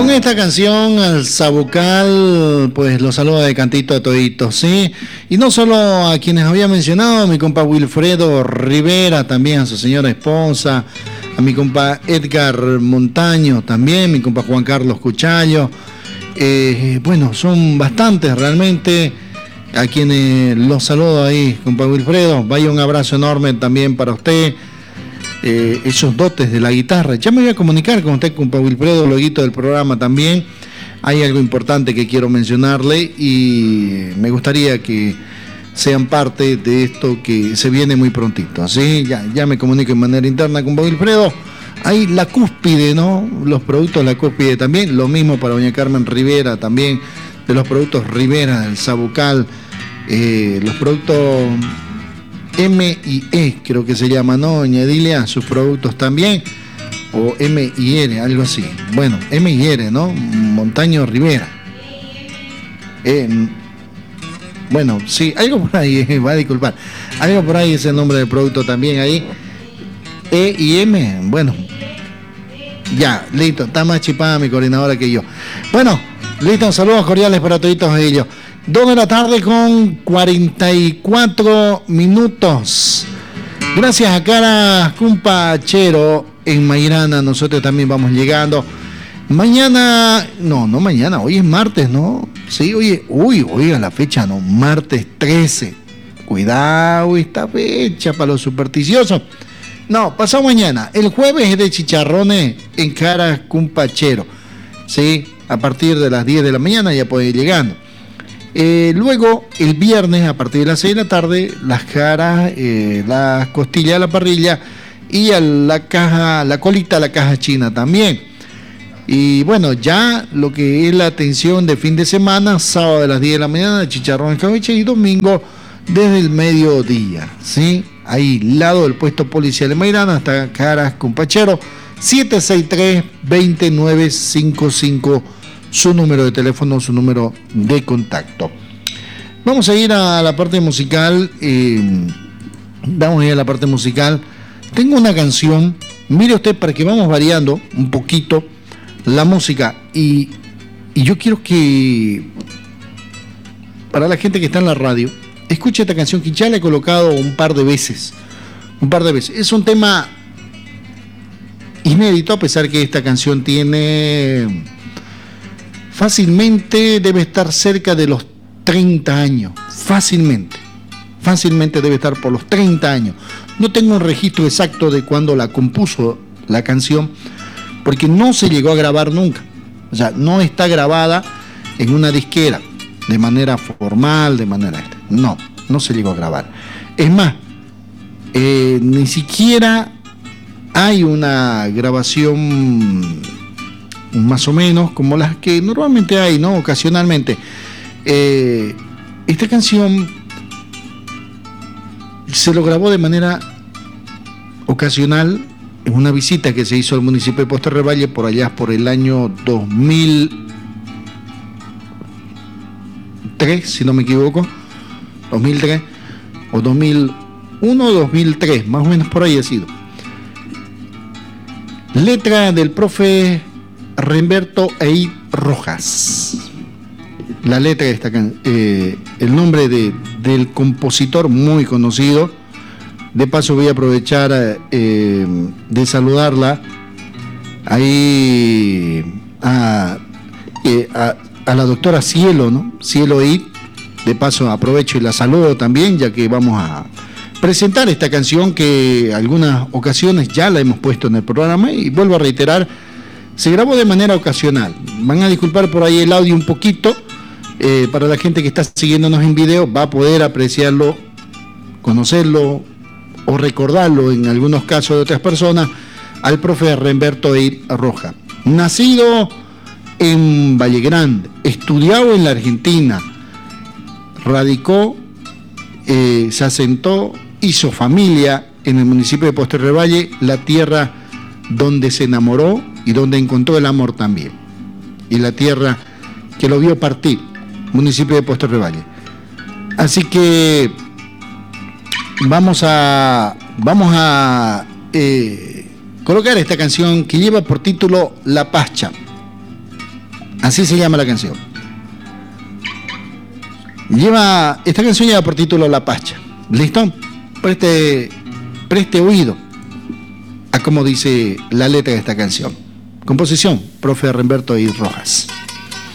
Con esta canción, al Sabucal, pues lo saluda de cantito a toditos, ¿sí? Y no solo a quienes había mencionado, a mi compa Wilfredo Rivera, también a su señora esposa, a mi compa Edgar Montaño también, mi compa Juan Carlos Cuchayo. Bueno, son bastantes realmente a quienes los saludo ahí, compa Wilfredo. Vaya un abrazo enorme también para usted. Esos dotes de la guitarra. Ya me voy a comunicar con usted, compa Wilfredo, luego del programa también. Hay algo importante que quiero mencionarle y me gustaría que sean parte de esto que se viene muy prontito. ¿Sí? Ya me comunico de manera interna con Wilfredo. Hay la cúspide, ¿no? Los productos de la cúspide también. Lo mismo para doña Carmen Rivera también, de los productos Rivera, del Sabucal, los productos M&E, creo que se llama, ¿no? Añadirle sus productos también, o M&R, algo así. Bueno, M&R, ¿no? Montaño Rivera. Bueno, sí, algo por ahí, va a disculpar. Algo por ahí es el nombre del producto también ahí. E y M, bueno. Ya, listo, está más chipada mi coordinadora que yo. Bueno, listo, saludos cordiales para todos ellos. 2 de la tarde con 44 minutos. Gracias a Caras Cumpachero en Mairana, nosotros también vamos llegando. Mañana, no mañana, hoy es martes, ¿no? Sí, oiga la fecha, ¿no? Martes 13. Cuidado esta fecha para los supersticiosos. No, pasado mañana. El jueves es de chicharrones en Caras Cumpachero. Sí, a partir de las 10 de la mañana ya puede ir llegando. Luego, el viernes, a partir de las 6 de la tarde, las caras, las costillas a la parrilla y a la colita a la caja china también. Y bueno, ya lo que es la atención de fin de semana, sábado de las 10 de la mañana, chicharrón en cabeche, y domingo desde el mediodía, ¿sí? Ahí, lado del puesto policial de Mairana, hasta Caras Cumpachero, 763-2955. Su número de teléfono, su número de contacto. Vamos a ir a la parte musical. Vamos a ir a la parte musical. Tengo una canción. Mire usted, para que vamos variando un poquito la música. Y yo quiero que, para la gente que está en la radio, escuche esta canción que ya la he colocado un par de veces. Es un tema inédito, a pesar que esta canción tiene... Fácilmente debe estar cerca de los 30 años. Fácilmente debe estar por los 30 años. No tengo un registro exacto de cuándo la compuso la canción, porque no se llegó a grabar nunca. O sea, no está grabada en una disquera de manera formal, de manera... No se llegó a grabar. Es más, ni siquiera hay una grabación... más o menos como las que normalmente hay, ¿no? Ocasionalmente. Esta canción se lo grabó de manera ocasional en una visita que se hizo al municipio de Puesterrevalle por allá por el año 2003, si no me equivoco, 2003 o 2001 o 2003, más o menos por ahí ha sido. Letra del profe Remberto Eid Rojas. La letra de esta el nombre del compositor muy conocido. De paso voy a aprovechar de saludarla ahí a la doctora Cielo, ¿no? Cielo Eid. De paso aprovecho y la saludo también, ya que vamos a presentar esta canción que algunas ocasiones ya la hemos puesto en el programa, y vuelvo a reiterar, se grabó de manera ocasional. Van a disculpar por ahí el audio un poquito. Para la gente que está siguiéndonos en video, va a poder apreciarlo, conocerlo o recordarlo en algunos casos de otras personas, al profe Remberto Eid Rojas. Nacido en Valle Grande, estudiado en la Argentina, radicó, se asentó, hizo familia en el municipio de Puesterrevalle, la tierra donde se enamoró y donde encontró el amor también, y la tierra que lo vio partir, municipio de Puesterrevalle. Así que vamos a colocar esta canción que lleva por título La Pacha. Así se llama la canción. Esta canción lleva por título La Pacha. ¿Listo? Preste oído a cómo dice la letra de esta canción. Composición, profe Remberto y Rojas.